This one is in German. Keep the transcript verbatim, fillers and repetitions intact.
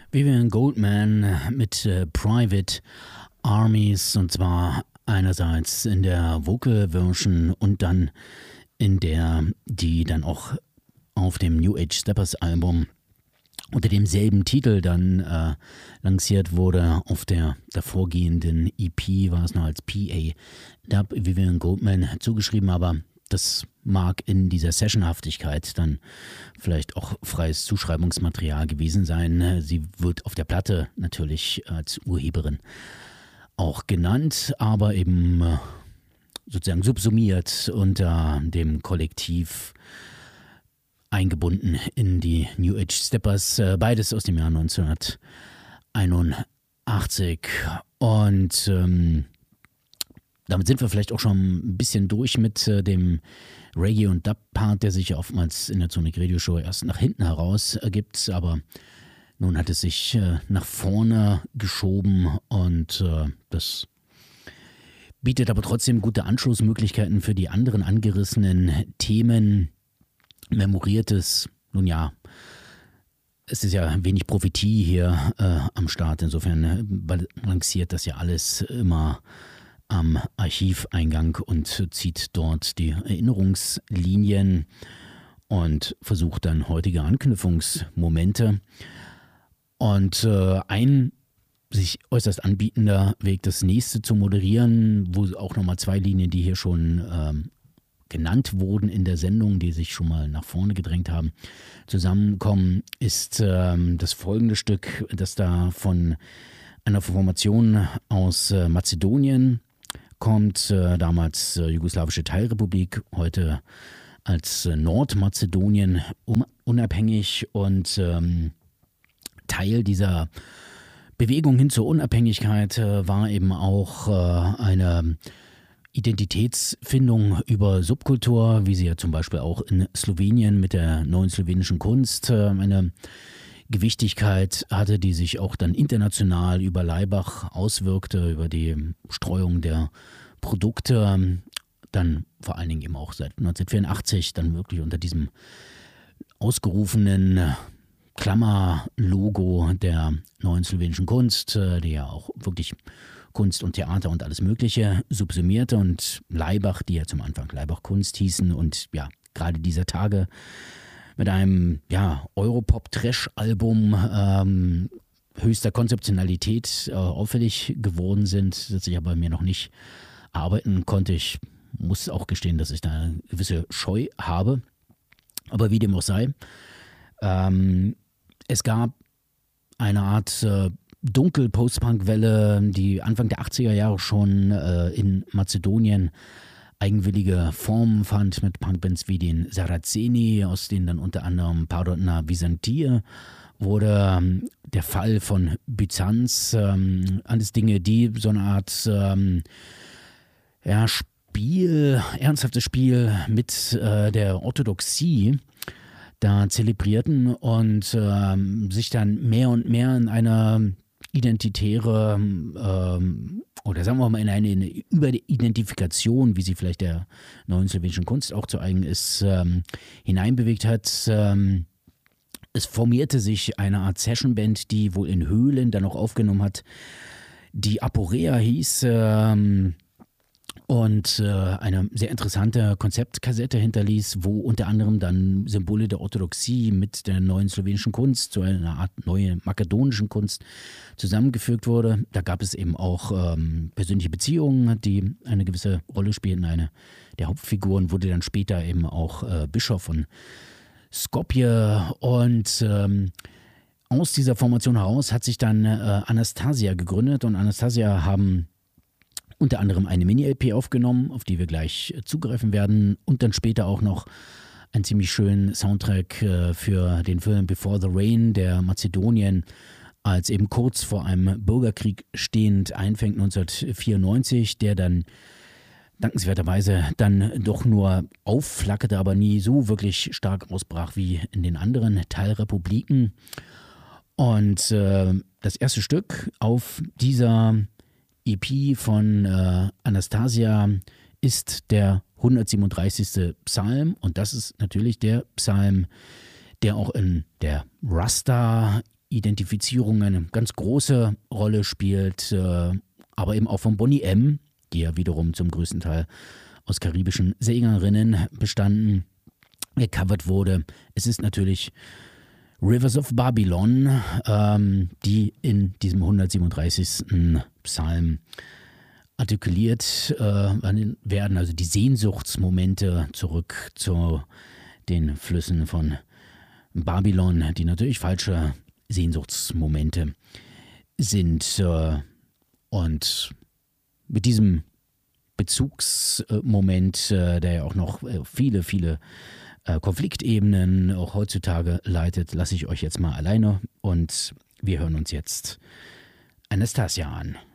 Vivian Goldman mit äh, Private Armies, und zwar einerseits in der Vocal Version und dann in der, die dann auch auf dem New Age Steppers Album unter demselben Titel dann äh, lanciert wurde. Auf der davorgehenden E P war es noch als P A Dub Vivian Goldman zugeschrieben, aber das mag in dieser Sessionhaftigkeit dann vielleicht auch freies Zuschreibungsmaterial gewesen sein. Sie wird auf der Platte natürlich als Urheberin auch genannt, aber eben sozusagen subsumiert unter dem Kollektiv eingebunden in die New Age Steppers, beides aus dem Jahr neunzehnhunderteinundachtzig. Und ähm, damit sind wir vielleicht auch schon ein bisschen durch mit äh, dem Reggae- und Dub-Part, der sich ja oftmals in der Sonic Radio Show erst nach hinten heraus ergibt. Aber nun hat es sich äh, nach vorne geschoben und äh, das bietet aber trotzdem gute Anschlussmöglichkeiten für die anderen angerissenen Themen. Memoriertes, nun ja, es ist ja wenig Prophetie hier äh, am Start. Insofern äh, balanciert das ja alles immer am Archiveingang und zieht dort die Erinnerungslinien und versucht dann heutige Anknüpfungsmomente. Und äh, ein sich äußerst anbietender Weg, das nächste zu moderieren, wo auch nochmal zwei Linien, die hier schon ähm, genannt wurden in der Sendung, die sich schon mal nach vorne gedrängt haben, zusammenkommen, ist ähm, das folgende Stück, das da von einer Formation aus äh, Mazedonien kommt, äh, damals äh, jugoslawische Teilrepublik, heute als äh, Nordmazedonien um, unabhängig und ähm, Teil dieser Bewegung hin zur Unabhängigkeit äh, war eben auch äh, eine Identitätsfindung über Subkultur, wie sie ja zum Beispiel auch in Slowenien mit der neuen slowenischen Kunst äh, eine Gewichtigkeit hatte, die sich auch dann international über Laibach auswirkte, über die Streuung der Produkte, dann vor allen Dingen eben auch seit neunzehnhundertvierundachtzig dann wirklich unter diesem ausgerufenen Klammerlogo der neuen slowenischen Kunst, die ja auch wirklich Kunst und Theater und alles Mögliche subsumierte, und Laibach, die ja zum Anfang Laibach Kunst hießen und ja, gerade dieser Tage mit einem ja, Europop-Trash-Album ähm, höchster Konzeptionalität äh, auffällig geworden sind, das ich aber mir noch nicht erarbeiten konnte. Ich muss auch gestehen, dass ich da eine gewisse Scheu habe. Aber wie dem auch sei, ähm, es gab eine Art äh, Dunkel-Post-Punk-Welle, die Anfang der achtziger Jahre schon äh, in Mazedonien eigenwillige Formen fand mit Punkbands wie den Saraceni, aus denen dann unter anderem Parodna Byzantier wurde, ähm, der Fall von Byzanz, ähm, alles Dinge, die so eine Art ähm, ja, Spiel, ernsthaftes Spiel mit äh, der Orthodoxie da zelebrierten und ähm, sich dann mehr und mehr in einer identitäre ähm, oder sagen wir mal in eine, eine Überidentifikation, wie sie vielleicht der neuen slowenischen Kunst auch zu eigen ist, ähm, hineinbewegt hat. Ähm, es formierte sich eine Art Sessionband, die wohl in Höhlen dann auch aufgenommen hat, die Aporea hieß, ähm, und äh, eine sehr interessante Konzeptkassette hinterließ, wo unter anderem dann Symbole der Orthodoxie mit der neuen slowenischen Kunst, so einer Art neue makedonischen Kunst zusammengefügt wurde. Da gab es eben auch ähm, persönliche Beziehungen, die eine gewisse Rolle spielten. Eine der Hauptfiguren wurde dann später eben auch äh, Bischof von Skopje, und ähm, aus dieser Formation heraus hat sich dann äh, Anastasia gegründet, und Anastasia haben unter anderem eine Mini-L P aufgenommen, auf die wir gleich zugreifen werden, und dann später auch noch einen ziemlich schönen Soundtrack äh, für den Film Before the Rain, der Mazedonien als eben kurz vor einem Bürgerkrieg stehend einfängt neunzehnhundertvierundneunzig, der dann dankenswerterweise dann doch nur aufflackerte, aber nie so wirklich stark ausbrach wie in den anderen Teilrepubliken. Und äh, das erste Stück auf dieser E P von äh, Anastasia ist der hundertsiebenunddreißigste Psalm, und das ist natürlich der Psalm, der auch in der Rasta Identifizierung eine ganz große Rolle spielt, äh, aber eben auch von Boney M., die ja wiederum zum größten Teil aus karibischen Sängerinnen bestanden, gecovert wurde. Es ist natürlich Rivers of Babylon, ähm, die in diesem hundertsiebenunddreißigsten Psalm artikuliert äh, werden, also die Sehnsuchtsmomente zurück zu den Flüssen von Babylon, die natürlich falsche Sehnsuchtsmomente sind. Äh, und mit diesem Bezugsmoment, äh, der ja auch noch äh, viele, viele äh, Konfliktebenen auch heutzutage leitet, lasse ich euch jetzt mal alleine und wir hören uns jetzt Anastasia an.